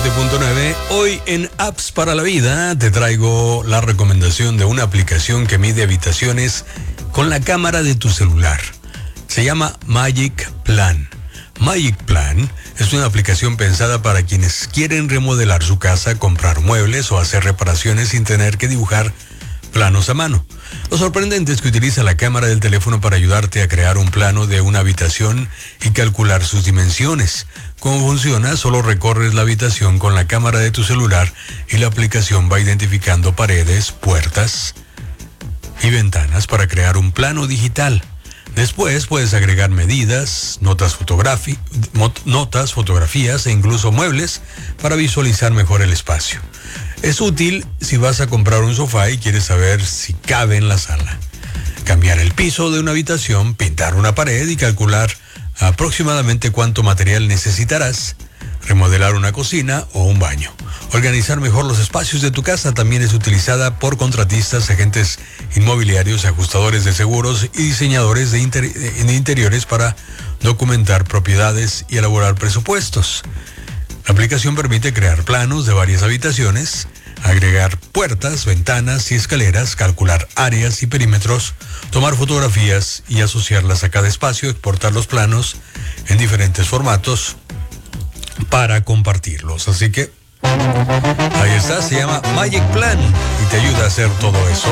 97.9. Hoy en Apps para la Vida te traigo la recomendación de una aplicación que mide habitaciones con la cámara de tu celular. Se llama Magic Plan. Magic Plan es una aplicación pensada para quienes quieren remodelar su casa, comprar muebles o hacer reparaciones sin tener que dibujar planos a mano. Lo sorprendente es que utiliza la cámara del teléfono para ayudarte a crear un plano de una habitación y calcular sus dimensiones. ¿Cómo funciona? Solo recorres la habitación con la cámara de tu celular y la aplicación va identificando paredes, puertas y ventanas para crear un plano digital. Después puedes agregar medidas, notas, fotografías e incluso muebles para visualizar mejor el espacio. Es útil si vas a comprar un sofá y quieres saber si cabe en la sala. Cambiar el piso de una habitación, pintar una pared y calcular aproximadamente cuánto material necesitarás. Remodelar una cocina o un baño. Organizar mejor los espacios de tu casa también es utilizada por contratistas, agentes inmobiliarios, ajustadores de seguros y diseñadores de interiores para documentar propiedades y elaborar presupuestos. La aplicación permite crear planos de varias habitaciones, agregar puertas, ventanas y escaleras, calcular áreas y perímetros, tomar fotografías y asociarlas a cada espacio, exportar los planos en diferentes formatos para compartirlos. Así que ahí está, se llama Magic Plan y te ayuda a hacer todo eso.